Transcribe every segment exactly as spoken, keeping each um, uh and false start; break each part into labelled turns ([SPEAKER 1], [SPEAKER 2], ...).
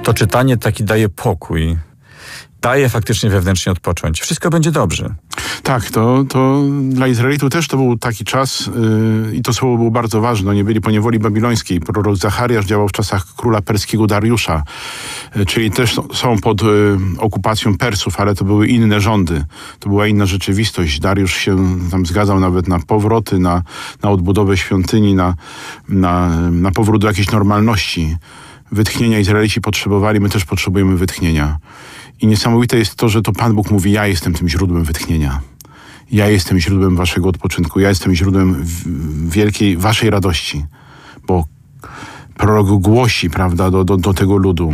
[SPEAKER 1] To czytanie taki daje pokój. Daje faktycznie wewnętrznie odpocząć. Wszystko będzie dobrze.
[SPEAKER 2] Tak, to, to dla Izraelitów też to był taki czas yy, i to słowo było bardzo ważne. Oni byli po niewoli babilońskiej. Prorok Zachariasz działał w czasach króla perskiego Dariusza, yy, czyli też są pod yy, okupacją Persów, ale to były inne rządy. To była inna rzeczywistość. Dariusz się tam zgadzał nawet na powroty, na, na odbudowę świątyni, na, na, na powrót do jakiejś normalności. Wytchnienia Izraelici potrzebowali, my też potrzebujemy wytchnienia. I niesamowite jest to, że to Pan Bóg mówi, ja jestem tym źródłem wytchnienia. Ja jestem źródłem waszego odpoczynku. Ja jestem źródłem wielkiej waszej radości. Bo prorok głosi, prawda, do, do, do tego ludu.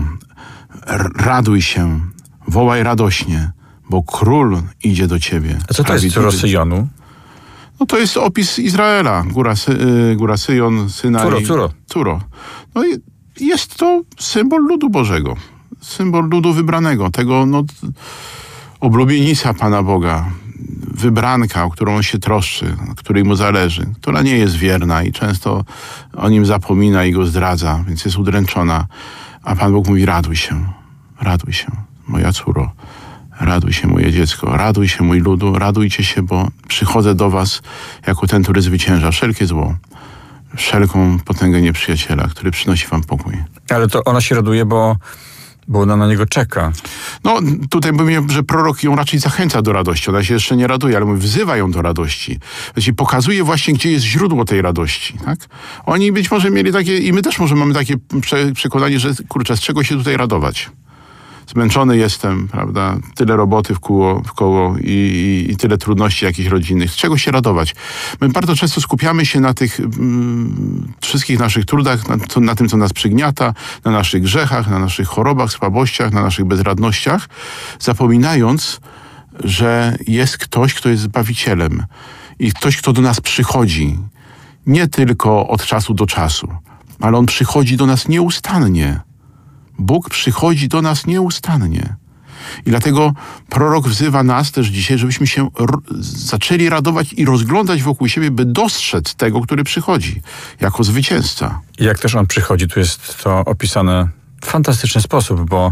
[SPEAKER 2] Raduj się, wołaj radośnie, bo król idzie do ciebie.
[SPEAKER 1] A co to jest Curo Syjonu?
[SPEAKER 2] No to jest opis Izraela. Góra, Sy, Góra Syjon, Synaj.
[SPEAKER 1] Curo, Curo.
[SPEAKER 2] Curo. No i jest to symbol ludu Bożego. Symbol ludu wybranego, tego no, oblubienica Pana Boga, wybranka, o którą on się troszczy, której mu zależy, która nie jest wierna i często o nim zapomina i go zdradza, więc jest udręczona. A Pan Bóg mówi, raduj się, raduj się, moja córo, raduj się, moje dziecko, raduj się, mój ludu, radujcie się, bo przychodzę do was jako ten, który zwycięża wszelkie zło, wszelką potęgę nieprzyjaciela, który przynosi wam pokój.
[SPEAKER 1] Ale to ona się raduje, bo Bo ona na niego czeka.
[SPEAKER 2] No, tutaj mówię, że prorok ją raczej zachęca do radości. Ona się jeszcze nie raduje, ale mówi, wzywa ją do radości. Znaczy, pokazuje właśnie, gdzie jest źródło tej radości. Tak? Oni być może mieli takie, i my też może mamy takie prze, przekonanie, że kurczę, z czego się tutaj radować? Zmęczony jestem, prawda? Tyle roboty w koło, w koło i, i, i tyle trudności jakichś rodzinnych. Z czego się radować? My bardzo często skupiamy się na tych mm, wszystkich naszych trudach, na, to, na tym, co nas przygniata, na naszych grzechach, na naszych chorobach, słabościach, na naszych bezradnościach, zapominając, że jest ktoś, kto jest Zbawicielem i ktoś, kto do nas przychodzi. Nie tylko od czasu do czasu, ale On przychodzi do nas nieustannie. Bóg przychodzi do nas nieustannie. I dlatego prorok wzywa nas też dzisiaj, żebyśmy się r- zaczęli radować i rozglądać wokół siebie, by dostrzec tego, który przychodzi, jako zwycięzca.
[SPEAKER 1] I jak też on przychodzi, tu jest to opisane w fantastyczny sposób, bo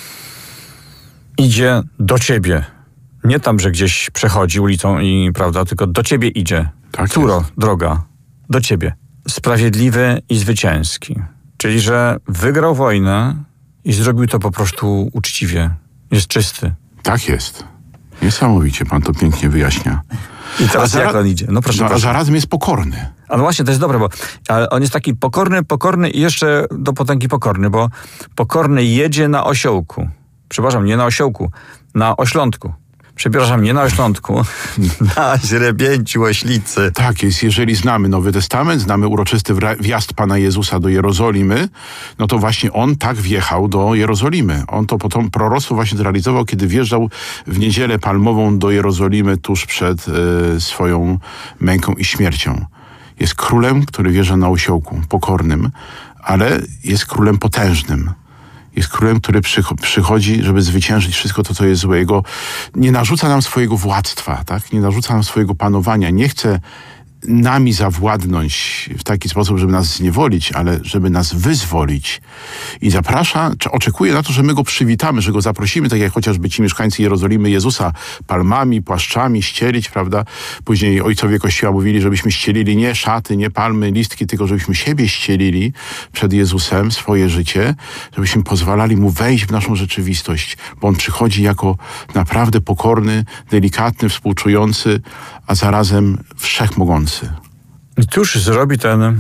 [SPEAKER 1] idzie do ciebie. Nie tam, że gdzieś przechodzi ulicą i, prawda, tylko do ciebie idzie.
[SPEAKER 2] Tak
[SPEAKER 1] Córo,
[SPEAKER 2] jest.
[SPEAKER 1] droga, do ciebie. Sprawiedliwy i zwycięski. Czyli, że wygrał wojnę i zrobił to po prostu uczciwie. Jest czysty.
[SPEAKER 2] Tak jest. Niesamowicie pan to pięknie wyjaśnia.
[SPEAKER 1] I teraz
[SPEAKER 2] A
[SPEAKER 1] jak
[SPEAKER 2] zara-
[SPEAKER 1] on idzie? No proszę,
[SPEAKER 2] No, a
[SPEAKER 1] proszę.
[SPEAKER 2] zarazem jest pokorny.
[SPEAKER 1] A no właśnie, to jest dobre, bo ale on jest taki pokorny, pokorny i jeszcze do potęgi pokorny, bo pokorny jedzie na osiołku. Przepraszam, nie na osiołku, na oślątku. Przepraszam, nie na oślątku, na źrebięciu oślicy.
[SPEAKER 2] Tak jest, jeżeli znamy Nowy Testament, znamy uroczysty wra- wjazd Pana Jezusa do Jerozolimy, no to właśnie On tak wjechał do Jerozolimy. On to potem proroctwo właśnie zrealizował, kiedy wjeżdżał w Niedzielę Palmową do Jerozolimy tuż przed y, swoją męką i śmiercią. Jest królem, który wjeżdża na osiołku, pokornym, ale jest królem potężnym. Jest królem, który przycho- przychodzi, żeby zwyciężyć wszystko to, co jest złego. Nie narzuca nam swojego władztwa, tak? Nie narzuca nam swojego panowania. Nie chce nami zawładnąć w taki sposób, żeby nas zniewolić, ale żeby nas wyzwolić. I zaprasza, czy oczekuje na to, że my Go przywitamy, że Go zaprosimy, tak jak chociażby ci mieszkańcy Jerozolimy Jezusa palmami, płaszczami ścielić, prawda? Później ojcowie Kościoła mówili, żebyśmy ścielili nie szaty, nie palmy, listki, tylko żebyśmy siebie ścielili przed Jezusem, swoje życie, żebyśmy pozwalali Mu wejść w naszą rzeczywistość, bo On przychodzi jako naprawdę pokorny, delikatny, współczujący, a zarazem wszechmogący.
[SPEAKER 1] I cóż zrobi ten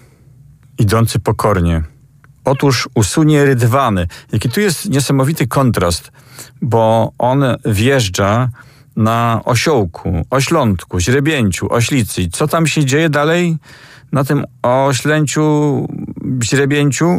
[SPEAKER 1] idący pokornie? Otóż usunie rydwany. Jaki tu jest niesamowity kontrast, bo on wjeżdża na osiołku, oślątku, źrebięciu, oślicy. I co tam się dzieje dalej na tym oślęciu, źrebięciu?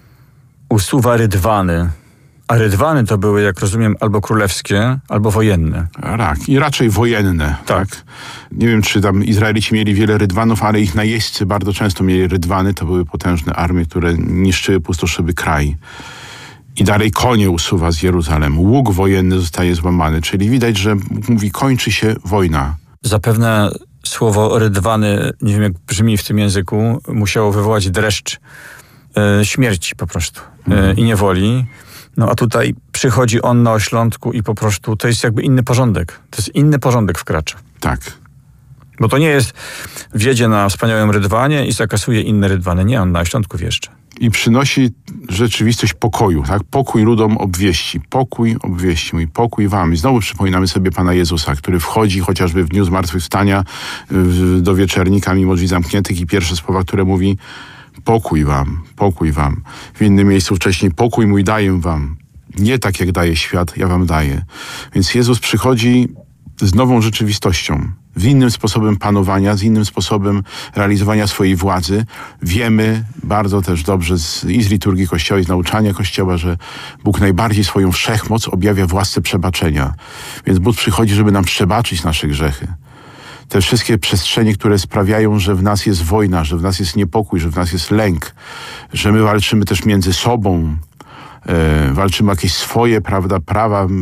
[SPEAKER 1] Usuwa rydwany. A rydwany to były, jak rozumiem, albo królewskie, albo wojenne.
[SPEAKER 2] Tak, i raczej wojenne. Tak. tak. Nie wiem, czy tam Izraelici mieli wiele rydwanów, ale ich najeźdźcy bardzo często mieli rydwany. To były potężne armie, które niszczyły, pustoszyły kraj. I dalej konie usuwa z Jeruzalem. Łuk wojenny zostaje złamany. Czyli widać, że mówi, kończy się wojna.
[SPEAKER 1] Zapewne słowo rydwany, nie wiem jak brzmi w tym języku, musiało wywołać dreszcz e, śmierci po prostu e, i niewoli. No a tutaj przychodzi on na oślątku i po prostu to jest jakby inny porządek. To jest inny porządek wkracza.
[SPEAKER 2] Tak.
[SPEAKER 1] Bo to nie jest wjedzie na wspaniałym rydwanie i zakasuje inne rydwany. Nie, on na oślątku wjeżdża.
[SPEAKER 2] I przynosi rzeczywistość pokoju, tak? Pokój ludom obwieści. Pokój obwieści. Mój pokój wam. I znowu przypominamy sobie Pana Jezusa, który wchodzi chociażby w dniu zmartwychwstania do wieczernika mimo drzwi zamkniętych i pierwsze słowa, które mówi: pokój wam, pokój wam. W innym miejscu wcześniej: pokój mój daję wam. Nie tak jak daje świat, ja wam daję. Więc Jezus przychodzi z nową rzeczywistością, z innym sposobem panowania, z innym sposobem realizowania swojej władzy. Wiemy bardzo też dobrze z, i z liturgii Kościoła, i z nauczania Kościoła, że Bóg najbardziej swoją wszechmoc objawia w łasce przebaczenia. Więc Bóg przychodzi, żeby nam przebaczyć nasze grzechy. Te wszystkie przestrzenie, które sprawiają, że w nas jest wojna, że w nas jest niepokój, że w nas jest lęk, że my walczymy też między sobą, e, walczymy jakieś swoje, prawda, prawa e,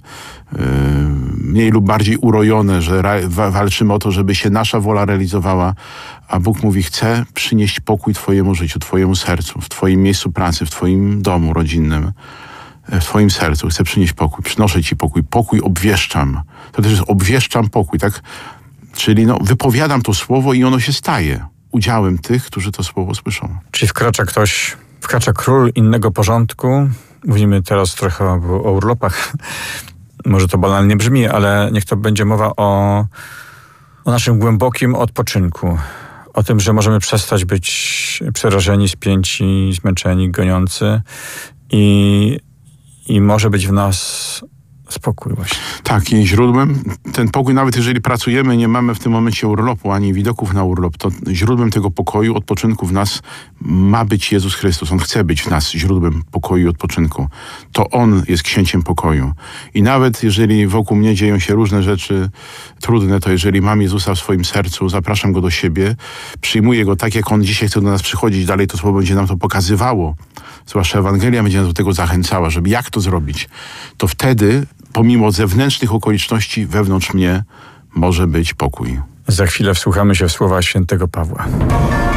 [SPEAKER 2] mniej lub bardziej urojone, że ra, wa, walczymy o to, żeby się nasza wola realizowała, a Bóg mówi: chcę przynieść pokój twojemu życiu, twojemu sercu, w twoim miejscu pracy, w twoim domu rodzinnym, w twoim sercu. Chcę przynieść pokój, przynoszę ci pokój, pokój obwieszczam. To też jest obwieszczam pokój, tak? Czyli no, wypowiadam to słowo i ono się staje udziałem tych, którzy to słowo słyszą.
[SPEAKER 1] Czyli wkracza ktoś, wkracza król innego porządku. Mówimy teraz trochę o, o urlopach. Może to banalnie brzmi, ale niech to będzie mowa o, o naszym głębokim odpoczynku. O tym, że możemy przestać być przerażeni, spięci, zmęczeni, goniący i, i może być w nas spokój właśnie.
[SPEAKER 2] Tak, i źródłem, ten pokój, nawet jeżeli pracujemy, nie mamy w tym momencie urlopu, ani widoków na urlop, to źródłem tego pokoju, odpoczynku w nas ma być Jezus Chrystus. On chce być w nas źródłem pokoju i odpoczynku. To On jest księciem pokoju. I nawet jeżeli wokół mnie dzieją się różne rzeczy trudne, to jeżeli mam Jezusa w swoim sercu, zapraszam Go do siebie, przyjmuję Go tak, jak On dzisiaj chce do nas przychodzić, dalej to słowo będzie nam to pokazywało. Zwłaszcza Ewangelia będzie nas do tego zachęcała, żeby jak to zrobić. To wtedy, pomimo zewnętrznych okoliczności, wewnątrz mnie może być pokój.
[SPEAKER 1] Za chwilę wsłuchamy się w słowa świętego Pawła.